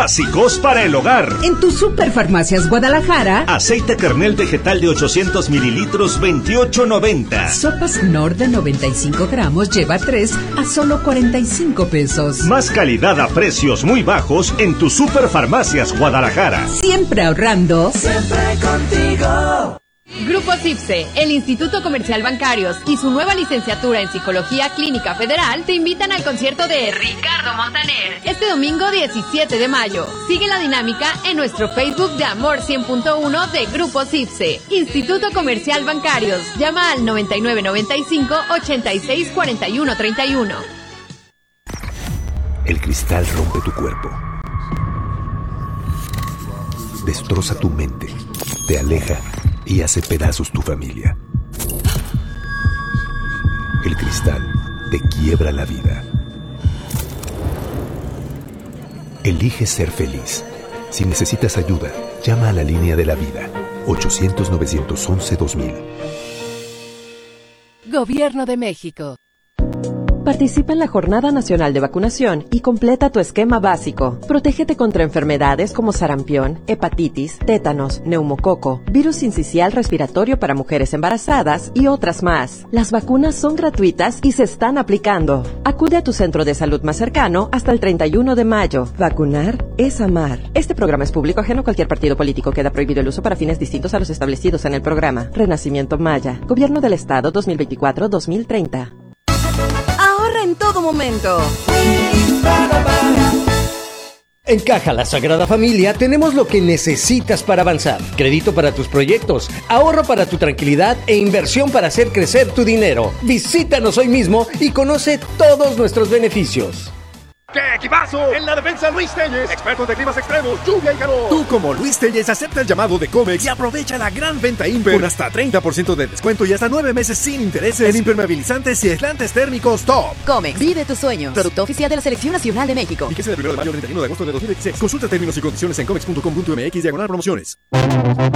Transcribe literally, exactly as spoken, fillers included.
básicos para el hogar. En tu Superfarmacias Guadalajara, aceite kernel vegetal de ochocientos mililitros, veintiocho noventa. Sopas Knorr de noventa y cinco gramos, lleva tres a solo cuarenta y cinco pesos. Más calidad a precios muy bajos en tu Superfarmacias Guadalajara. Siempre ahorrando. Siempre contigo. Grupo CIFSE, el Instituto Comercial Bancarios y su nueva licenciatura en Psicología Clínica Federal te invitan al concierto de Ricardo Montaner este domingo diecisiete de mayo. Sigue la dinámica en nuestro Facebook de Amor cien punto uno de Grupo CIFSE. Instituto Comercial Bancarios. Llama al noventa y nueve noventa y cinco, ochenta y seis cuarenta y uno treinta y uno. El cristal rompe tu cuerpo, destroza tu mente, te aleja y hace pedazos tu familia. El cristal te quiebra la vida. Elige ser feliz. Si necesitas ayuda, llama a la línea de la vida, ochocientos, novecientos once, dos mil. Gobierno de México. Participa en la Jornada Nacional de Vacunación y completa tu esquema básico. Protégete contra enfermedades como sarampión, hepatitis, tétanos, neumococo, virus sincicial respiratorio para mujeres embarazadas y otras más. Las vacunas son gratuitas y se están aplicando. Acude a tu centro de salud más cercano hasta el treinta y uno de mayo. Vacunar es amar. Este programa es público ajeno a cualquier partido político. Queda prohibido el uso para fines distintos a los establecidos en el programa. Renacimiento Maya. Gobierno del Estado dos mil veinticuatro a dos mil treinta. En todo momento. En Caja La Sagrada Familia tenemos lo que necesitas para avanzar. Crédito para tus proyectos, ahorro para tu tranquilidad e inversión para hacer crecer tu dinero. Visítanos hoy mismo y conoce todos nuestros beneficios. ¡Qué equipazo! En la defensa, Luis Telles, expertos de climas extremos, lluvia y calor. Tú, como Luis Telles, acepta el llamado de Comex y aprovecha la gran venta Imper con hasta treinta por ciento de descuento y hasta nueve meses sin intereses en impermeabilizantes y aislantes térmicos top. Comex, vive tus sueños. Producto oficial de la Selección Nacional de México. Fíjese del primero de mayo al treinta y uno de agosto de dos mil veintiséis. Consulta términos y condiciones en comex punto com punto m x diagonal promociones.